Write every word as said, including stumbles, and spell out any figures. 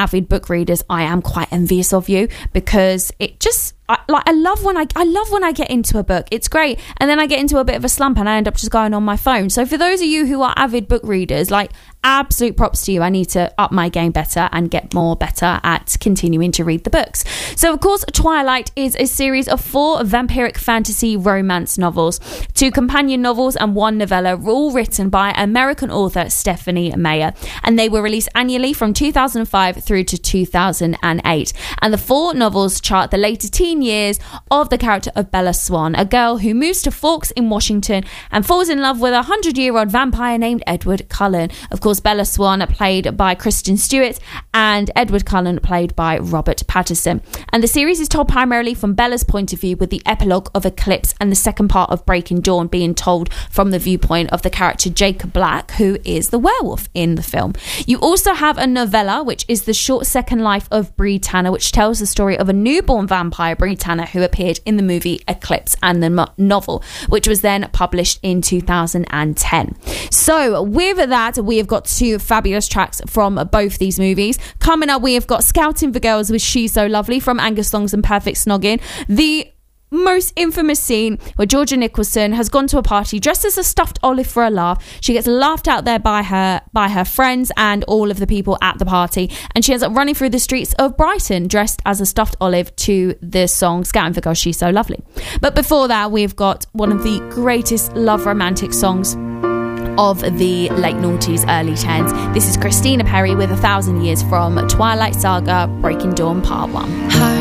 avid book readers, I am quite envious of you, because it just I, like I love when I I love when I get into a book. It's great, and then I get into a bit of a slump and I end up just going on my phone. So for those of you who are avid book readers, like, absolute props to you. I need to up my game better and get more better at continuing to read the books. So of course, Twilight is a series of four vampiric fantasy romance novels, two companion novels and one novella, all written by American author Stephanie Meyer, and they were released annually from two thousand five through to two thousand eight. And the four novels chart the later teen years of the character of Bella Swan, a girl who moves to Forks in Washington and falls in love with a hundred-year-old vampire named Edward Cullen. Of course, Bella Swan played by Kristen Stewart and Edward Cullen played by Robert Pattinson. And the series is told primarily from Bella's point of view, with the epilogue of Eclipse and the second part of Breaking Dawn being told from the viewpoint of the character Jacob Black, who is the werewolf in the film. You also have a novella, which is The Short Second Life of Bree Tanner, which tells the story of a newborn vampire, Bree Tanner, who appeared in the movie Eclipse, and the mo- novel, which was then published in two thousand ten. So with that, we have got two fabulous tracks from both these movies. Coming up, we have got Scouting for Girls with She's So Lovely from Angus Thongs and Perfect Snogging. The most infamous scene where Georgia Nicholson has gone to a party dressed as a stuffed olive for a laugh. She gets laughed out there by her by her friends and all of the people at the party, and she ends up running through the streets of Brighton dressed as a stuffed olive to the song Scouting for Girls, She's So Lovely. But before that, we've got one of the greatest love romantic songs of the late noughties, early tens. This is Christina Perri with A Thousand Years from Twilight Saga Breaking Dawn Part one. Hi.